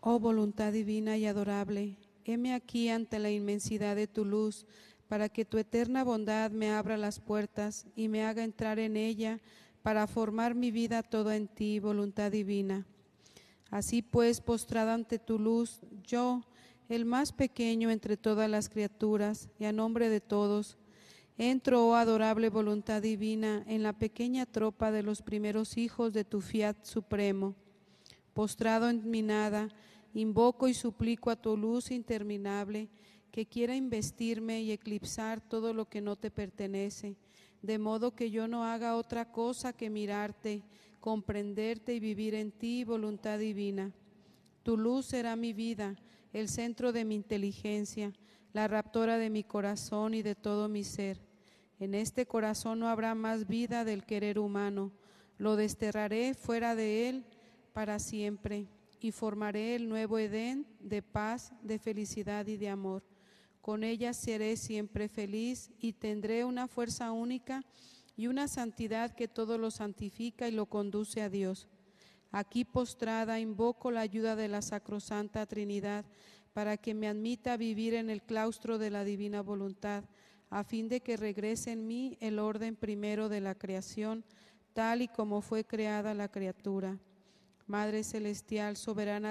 Oh voluntad divina y adorable, heme aquí ante la inmensidad de tu luz, para que tu eterna bondad me abra las puertas y me haga entrar en ella para formar mi vida toda en ti, voluntad divina. Así pues, postrada ante tu luz, yo, el más pequeño entre todas las criaturas, y a nombre de todos, entro, oh adorable voluntad divina, en la pequeña tropa de los primeros hijos de tu fiat supremo. Postrado en mi nada, invoco y suplico a tu luz interminable que quiera investirme y eclipsar todo lo que no te pertenece, de modo que yo no haga otra cosa que mirarte, comprenderte y vivir en ti, voluntad divina. Tu luz será mi vida, el centro de mi inteligencia, la raptora de mi corazón y de todo mi ser. En este corazón no habrá más vida del querer humano, lo desterraré fuera de él para siempre y formaré el nuevo Edén de paz, de felicidad y de amor. Con ella seré siempre feliz y tendré una fuerza única y una santidad que todo lo santifica y lo conduce a Dios. Aquí postrada invoco la ayuda de la Sacrosanta Trinidad para que me admita a vivir en el claustro de la divina voluntad, a fin de que regrese en mí el orden primero de la creación, tal y como fue creada la criatura. Madre celestial, soberana